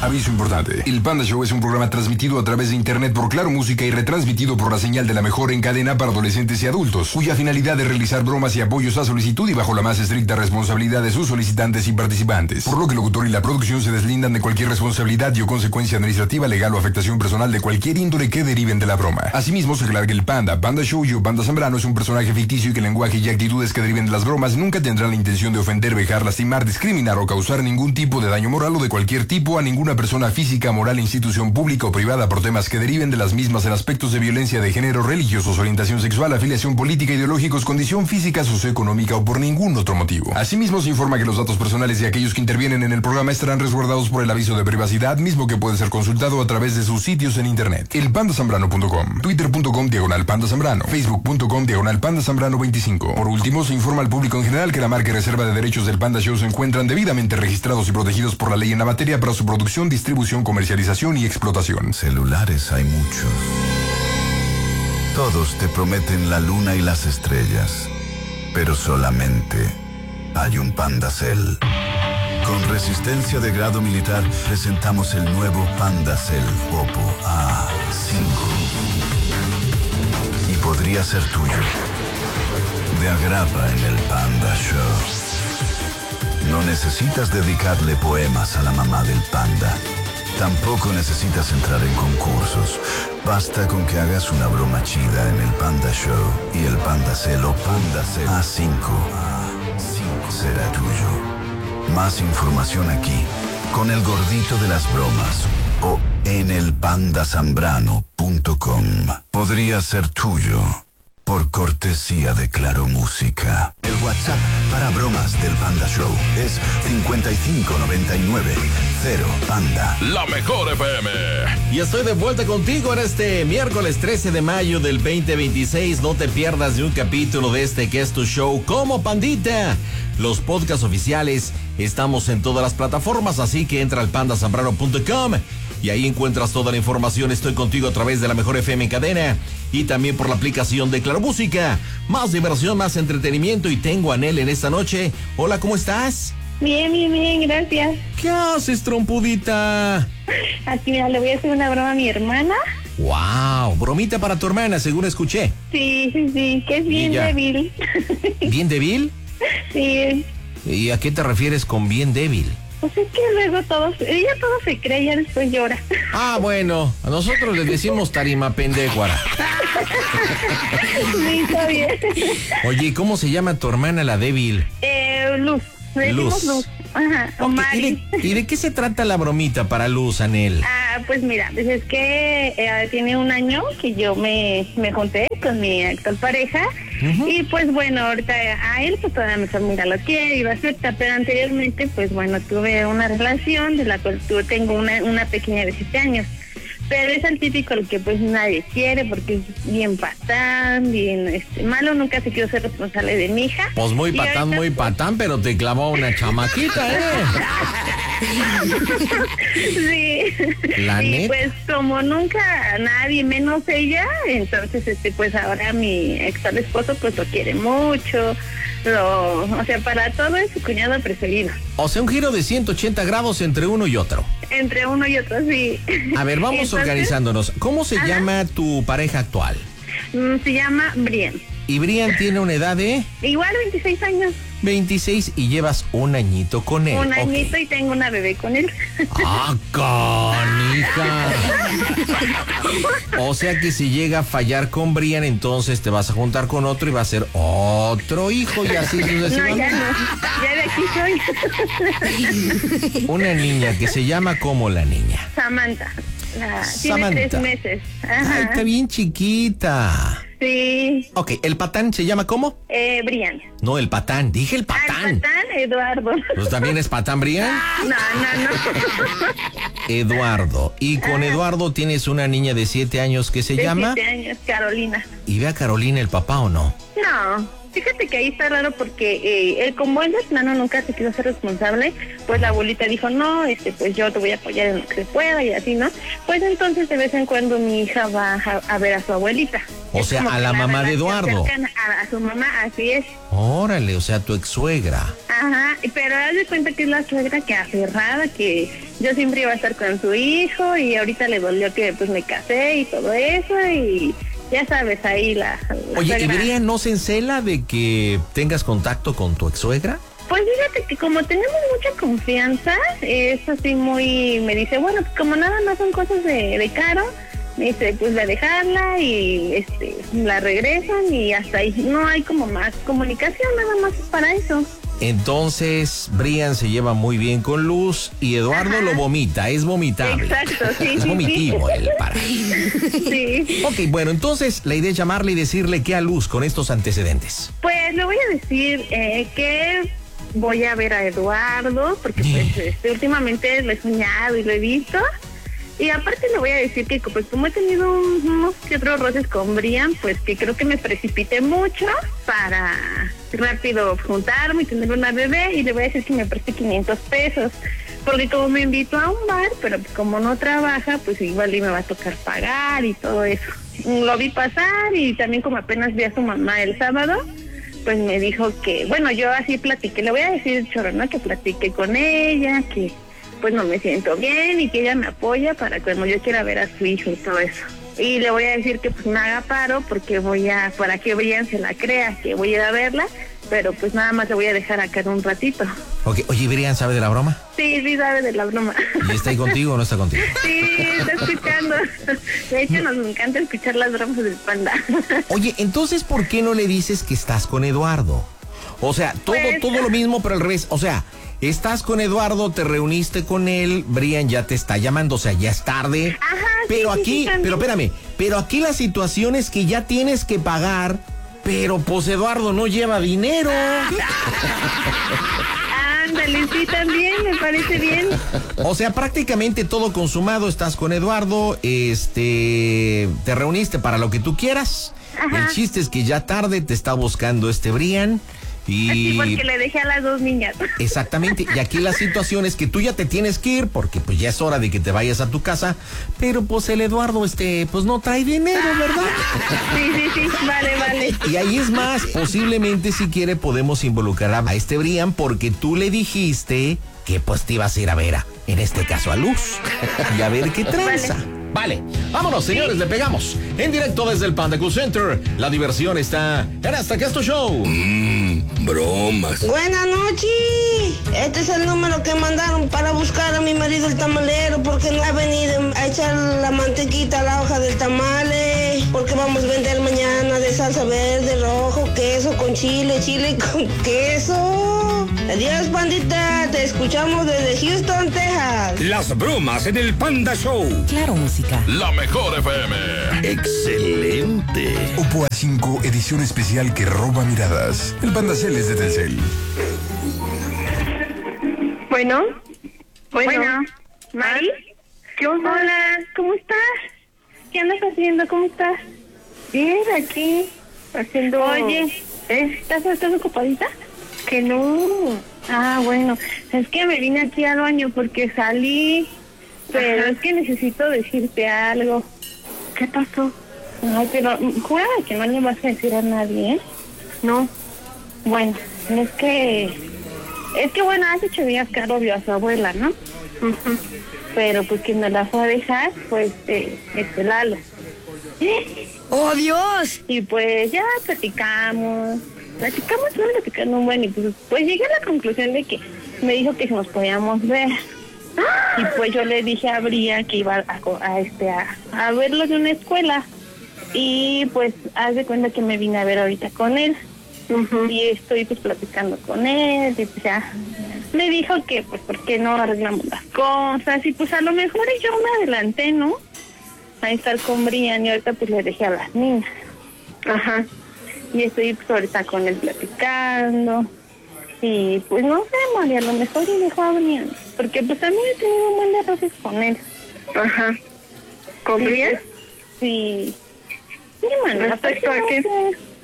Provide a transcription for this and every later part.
Aviso importante. El Panda Show es un programa transmitido a través de internet por Claro Música y retransmitido por la señal de la mejor en cadena para adolescentes y adultos, cuya finalidad es realizar bromas y apoyos a solicitud y bajo la más estricta responsabilidad de sus solicitantes y participantes. Por lo que el locutor y la producción se deslindan de cualquier responsabilidad y o consecuencia administrativa, legal o afectación personal de cualquier índole que deriven de la broma. Asimismo, se aclara que el Panda Show y o Panda Zambrano es un personaje ficticio y que el lenguaje y actitudes que deriven de las bromas nunca tendrán la intención de ofender, vejar, lastimar, discriminar o causar ningún tipo de daño moral o de cualquier tipo a ninguna persona física, moral, institución pública o privada por temas que deriven de las mismas en aspectos de violencia de género, religiosos, orientación sexual, afiliación política, ideológicos, condición física, socioeconómica o por ningún otro motivo. Asimismo, se informa que los datos personales de aquellos que intervienen en el programa estarán resguardados por el aviso de privacidad, mismo que puede ser consultado a través de sus sitios en internet. Elpandasambrano.com, twitter.com/pandazambrano, facebook.com/pandazambrano25. Por último, se informa al público en general que la marca y reserva de derechos del Panda Show se encuentran debidamente registrados y protegidos por la ley en la materia para su producción, distribución, comercialización y explotación. Celulares hay muchos. Todos te prometen la luna y las estrellas, pero solamente hay un Pandacel. Con resistencia de grado militar presentamos el nuevo Pandacel Oppo A5. Y podría ser tuyo. De agrapa en el Panda Show. No necesitas dedicarle poemas a la mamá del panda. Tampoco necesitas entrar en concursos. Basta con que hagas una broma chida en el Panda Show y el Pandacel o Pandacel A5 será tuyo. Más información aquí, con el gordito de las bromas o en elpandazambrano.com. Podría ser tuyo. Por cortesía de Claro Música. El WhatsApp para bromas del Panda Show es 5599-0 La mejor FM. Y estoy de vuelta contigo en este miércoles 13 de mayo del 2026. No te pierdas de un capítulo de este que es tu show como Pandita. Los podcasts oficiales estamos en todas las plataformas, así que entra al pandazambrano.com y ahí encuentras toda la información. Estoy contigo a través de la mejor FM en cadena y también por la aplicación de Claro Música. Más diversión, más entretenimiento y tengo a Nel en esta noche. Hola, ¿cómo estás? Bien, gracias. ¿Qué haces, trompudita? Aquí, mira, le voy a hacer una broma a mi hermana. Wow, bromita para tu hermana, según escuché. Sí, que es bien débil. ¿Bien débil? Sí. ¿Y a qué te refieres con bien débil? Pues es que luego ella todo se cree y ya después llora. Ah, bueno, a nosotros le decimos tarima pendecuara. Sí, está bien. Oye, ¿cómo se llama tu hermana la débil? Luz. Le decimos Luz. Ajá, o Mari. ¿Y de qué se trata la bromita para Luz, Anel? Pues mira, pues es que tiene un año que yo me junté con mi actual pareja. Y pues bueno, ahorita a él pues todavía me mira, lo quiere y va a aceptar, pero anteriormente pues bueno, tuve una relación de la cual tengo una pequeña de 7 años. Pero es el típico al que pues nadie quiere porque es bien patán, bien malo, nunca se quiso ser responsable de mi hija. Pues muy patán, pero te clavó una chamaquita, Sí. Y pues como nunca nadie, menos ella, entonces pues ahora mi actual esposo pues lo quiere mucho. O sea, para todo es su cuñado preferido. O sea, un giro de 180 grados entre uno y otro. Entre uno y otro, sí. A ver, vamos organizándonos. ¿Cómo se llama tu pareja actual? Se llama Brian. ¿Y Brian tiene una edad de? Igual, 26 años. 26 y llevas un añito con él. Un añito y tengo una bebé con él. ¡Ah, canija! O sea que si llega a fallar con Brian, entonces te vas a juntar con otro y va a ser otro hijo y así sucesivamente. No, ya de aquí soy. Una niña que se llama ¿cómo la niña? Samantha. Tiene 3 meses. Ajá. Ay, está bien chiquita. Sí. Ok, ¿el patán se llama cómo? Brian. No, el patán, dije el patán. El patán, Eduardo. ¿Pues también es patán, Brian? No. Eduardo. Y con Eduardo tienes una niña de 7 años que se llama... 7 años, Carolina. ¿Y ve a Carolina el papá o no? No, fíjate que ahí está raro porque él, como él de plano nunca se quiso ser responsable, pues la abuelita dijo, no, pues yo te voy a apoyar en lo que se pueda y así, ¿no? Pues entonces de vez en cuando mi hija va a ver a su abuelita. O sea, a la mamá de Eduardo. A su mamá, así es. Órale, o sea, tu ex-suegra. Ajá, pero haz de cuenta que es la suegra que aferrada, que yo siempre iba a estar con su hijo y ahorita le dolió que pues me casé y todo eso y ya sabes, ahí la Oye, suegra. ¿y Brian no se encela de que tengas contacto con tu ex-suegra? Pues fíjate que como tenemos mucha confianza, es así muy, me dice, bueno, pues como nada más son cosas de Caro, me dice, pues voy a dejarla y la regresan y hasta ahí no hay como más comunicación, nada más para eso. Entonces, Brian se lleva muy bien con Luz y Eduardo lo vomita, es vomitable. Exacto, sí, es sí, vomitivo sí. él para. Sí. Ok, bueno, entonces la idea es llamarle y decirle qué a Luz con estos antecedentes. Pues le voy a decir que voy a ver a Eduardo, porque pues últimamente lo he soñado y lo he visto. Y aparte le voy a decir que pues como he tenido unos que otros roces con Brian, pues que creo que me precipité mucho para rápido juntarme y tener una bebé, y le voy a decir que me preste 500 pesos, porque como me invitó a un bar, pero como no trabaja, pues igual y me va a tocar pagar y todo eso. Lo vi pasar y también como apenas vi a su mamá el sábado, pues me dijo que, bueno, yo así platiqué, le voy a decir chorro, ¿no? Que platiqué con ella, que pues no me siento bien y que ella me apoya para cuando yo quiera ver a su hijo y todo eso. Y le voy a decir que pues me haga paro porque para que Brian se la crea, que voy a ir a verla, pero pues nada más le voy a dejar acá en un ratito. Ok, oye, ¿Brian sabe de la broma? Sí, sabe de la broma. ¿Y está ahí contigo o no está contigo? Sí, está escuchando. De hecho, nos encanta escuchar las bromas del Panda. Oye, entonces, ¿por qué no le dices que estás con Eduardo? O sea, todo lo mismo, pero al revés. O sea, estás con Eduardo, te reuniste con él, Brian ya te está llamando, o sea, ya es tarde. Ajá, pero sí, aquí, pero espérame, pero aquí la situación es que ya tienes que pagar, pero pues Eduardo no lleva dinero. Ándale, sí, también, me parece bien. O sea, prácticamente todo consumado, estás con Eduardo, te reuniste para lo que tú quieras. Ajá. El chiste es que ya tarde te está buscando Brian. Y Así porque le dejé a las 2 niñas. Exactamente, y aquí la situación es que tú ya te tienes que ir porque pues ya es hora de que te vayas a tu casa, pero pues el Eduardo pues no trae dinero, ¿verdad? Sí, vale. Y ahí es más, posiblemente si quiere podemos involucrar a Brian porque tú le dijiste que pues te ibas a ir a ver en este caso a Luz, y a ver qué tranza. Vale, vámonos señores, le pegamos en directo desde el Panda Cool Center. La diversión está en Hasta Que Esto Show. Bromas. Buenas noches. Este es el número que mandaron para buscar a mi marido el tamalero, porque no ha venido a echar la mantequita a la hoja del tamale, porque vamos a vender mañana de salsa verde, rojo, queso con chile con queso. Adiós, pandita, te escuchamos desde Houston, Texas. Las bromas en el Panda Show. Claro, música. La mejor FM. Excelente. Oppo A5 edición especial que roba miradas. El Panda Cel es de Telcel. Bueno. ¿Mari? ¿Qué onda? Hola, ¿cómo estás? ¿Qué andas haciendo? ¿Cómo estás? Bien, aquí, haciendo... Oye, ¿estás ocupadita? Que no. Ah, bueno, es que me vine aquí al baño porque salí, pero Ajá. es que necesito decirte algo. ¿Qué pasó? Ay, pero jura que no le vas a decir a nadie, ¿eh? No. Bueno, es que bueno, hace 8 días Caro vio a su abuela, ¿no? Ujú. Pero pues quien me la fue a dejar fue Lalo. ¡Oh, Dios! Y pues ya platicando un buen, y pues llegué a la conclusión de que me dijo que si nos podíamos ver. Y pues yo le dije a Bria que iba a verlo de una escuela. Y pues haz de cuenta que me vine a ver ahorita con él. Ujú. Y estoy pues platicando con él, y pues ya me dijo que pues por qué no arreglamos las cosas, y pues a lo mejor yo me adelanté, ¿no? A estar con Brian, y ahorita pues le dejé a las niñas. Ajá. Y estoy pues ahorita con él platicando. Y pues no sé, María, a lo mejor le dejo a Brian, porque pues también he tenido un buen de roces con él. Ajá. ¿Con Brian? Sí. Sí, María, ¿Respecto a qué?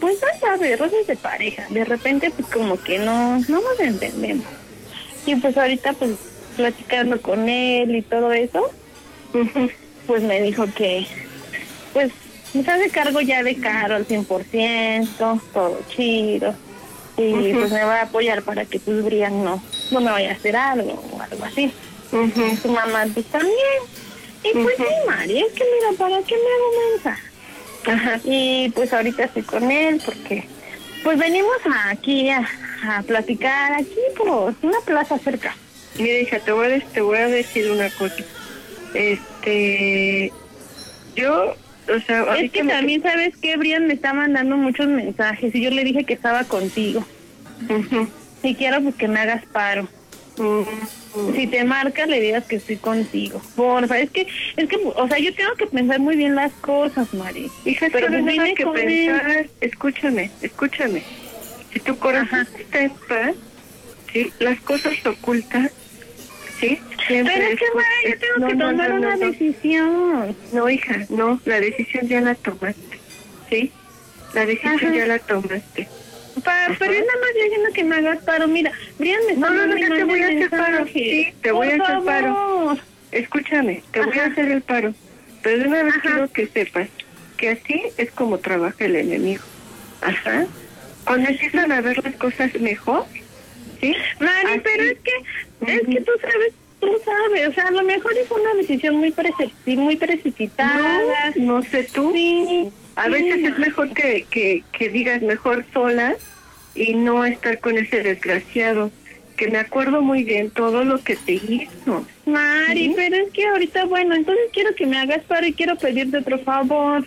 pues ya sabes, roces de pareja. De repente pues como que no nos entendemos. Y pues ahorita pues platicando con él y todo eso, pues me dijo que pues me hace cargo ya de Caro al 100%, todo chido. Y pues me va a apoyar para que pues Brian no me vaya a hacer algo o algo así. Su mamá pues también. Y pues sí, Mari, es que mira, ¿para qué me hago mensa? Ajá. Y pues ahorita estoy con él porque pues venimos aquí a platicar aquí por una plaza cerca. Mira, hija, te voy a decir una cosa. Yo, o sea... Es que también, ¿sabes qué? Brian me está mandando muchos mensajes y yo le dije que estaba contigo. Y quiero pues que me hagas paro. Si te marca, le digas que estoy contigo. Porfa, es que, o sea, yo tengo que pensar muy bien las cosas, Mari. Hija, pero no tienes que pensar, escúchame. Si tu corazón está en paz, ¿sí? Las cosas ocultas, ¿sí? Siempre pero es que, Mari, yo tengo que tomar una decisión. No, hija, no, la decisión ya la tomaste, ¿sí? La decisión ya la tomaste. Pero es nada más diciendo que me hagas paro. Mira, Brian me está No, te voy a hacer paro. Sí, te voy a hacer paro. Escúchame, te voy a hacer el paro. Pero de una vez quiero que sepas que así es como trabaja el enemigo. Ajá. Cuando empiezan a ver las cosas mejor, ¿sí? Mari, así. Pero es que tú sabes, o sea, a lo mejor es una decisión muy precipitada. No sé tú. Sí. A veces es mejor que digas mejor sola y no estar con ese desgraciado, que me acuerdo muy bien todo lo que te hizo. Mari, ¿sí? Pero es que ahorita, bueno, entonces quiero que me hagas paro y quiero pedirte otro favor.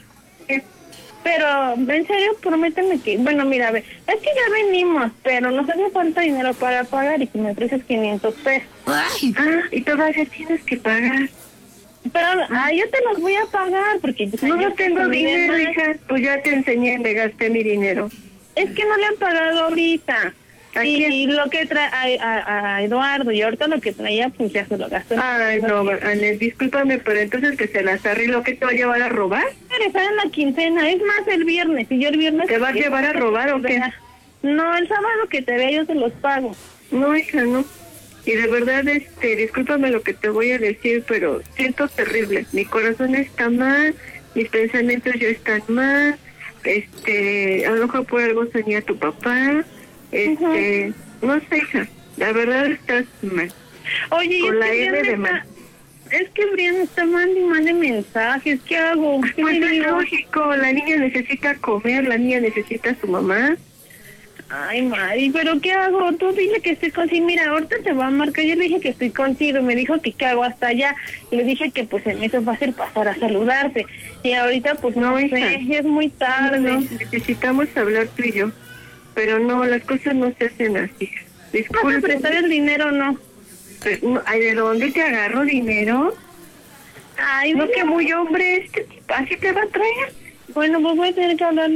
Pero, en serio, prométeme que... Bueno, mira, a ver, es que ya venimos, pero nos hace falta dinero para pagar y que me prestes 500 pesos. Ay. Y todavía tienes que pagar. Pero yo te los voy a pagar porque... No tengo dinero, hija. Pues ya te enseñé, me gasté mi dinero. Es que no le han pagado ahorita. Y lo que trae a Eduardo, y ahorita lo que traía, pues ya se lo gastó. Ay, no, Anel, discúlpame, pero entonces que se las arregló, ¿que te va a llevar a robar? Está en la quincena, es más el viernes, y yo el viernes... ¿Te va a llevar a robar o qué? No, el sábado que te vea yo se los pago. No, hija, no. Y de verdad, discúlpame lo que te voy a decir, pero siento terrible. Mi corazón está mal, mis pensamientos ya están mal, a lo mejor por algo soñé a tu papá, no sé, hija, la verdad estás mal. Oye, con la M de mal. Es que Brian está mandando mensajes, ¿qué hago? Pues es lógico, la niña necesita comer, la niña necesita a su mamá. Ay, Mari, ¿pero qué hago? Tú dile que estoy contigo. Mira, ahorita te va a marcar. Yo le dije que estoy contigo. Me dijo que qué hago hasta allá. Y le dije que pues se me hizo fácil pasar a saludarte. Y ahorita pues no sé, es muy tarde. No, necesitamos hablar tú y yo. Pero no, las cosas no se hacen así. Disculpe. ¿Vas a prestar el dinero o no? Ay, ¿de dónde te agarro dinero? Ay, no, que muy hombre, así te va a traer. Bueno, pues voy a tener que hablar.